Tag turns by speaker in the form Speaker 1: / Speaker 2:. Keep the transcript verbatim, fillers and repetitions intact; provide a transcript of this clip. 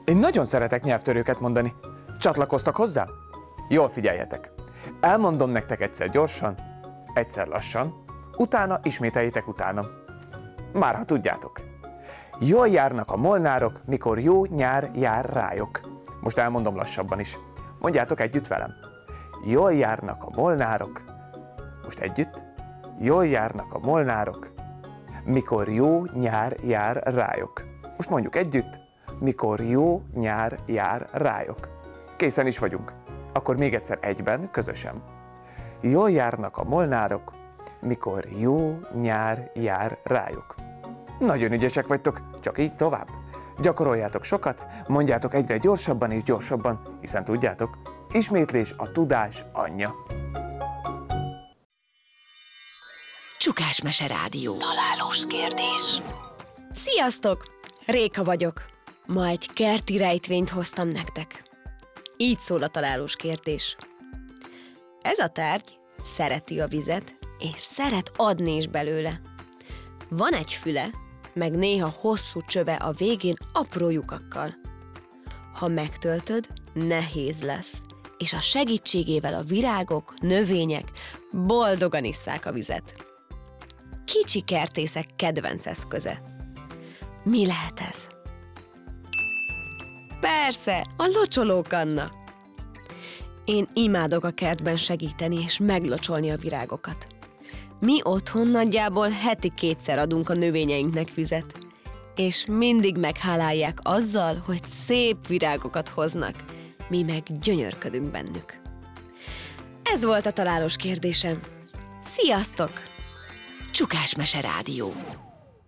Speaker 1: Én nagyon szeretek nyelvtörőket mondani. Csatlakoztak hozzá? Jól figyeljetek. Elmondom nektek egyszer gyorsan, egyszer lassan, utána ismételjétek utána. Már ha tudjátok. Jól járnak a molnárok, mikor jó nyár jár rájuk. Most elmondom lassabban is. Mondjátok együtt velem. Jól járnak a molnárok. Most együtt. Jól járnak a molnárok, mikor jó nyár jár rájuk. Most mondjuk együtt. Mikor jó nyár jár rájuk. Készen is vagyunk. Akkor még egyszer egyben, közösen. Jól járnak a molnárok, mikor jó nyár jár rájuk. Nagyon ügyesek vagytok, csak így tovább. Gyakoroljátok sokat, mondjátok egyre gyorsabban és gyorsabban, hiszen tudjátok, ismétlés a tudás anyja.
Speaker 2: Csukásmese Rádió. Találós kérdés.
Speaker 3: Sziasztok! Réka vagyok. Ma egy kerti rejtvényt hoztam nektek. Így szól a találós kérdés. Ez a tárgy szereti a vizet, és szeret adni is belőle. Van egy füle, meg néha hosszú csöve a végén apró lyukakkal. Ha megtöltöd, nehéz lesz, és a segítségével a virágok, növények boldogan isszák a vizet. Kicsi kertészek kedvenc eszköze. Mi lehet ez? Persze, a locsolókanna. Én imádok a kertben segíteni és meglocsolni a virágokat. Mi otthon nagyjából heti kétszer adunk a növényeinknek vizet, és mindig meghálálják azzal, hogy szép virágokat hoznak, mi meg gyönyörködünk bennük. Ez volt a találós kérdésem. Sziasztok!
Speaker 2: Csukásmese Rádió.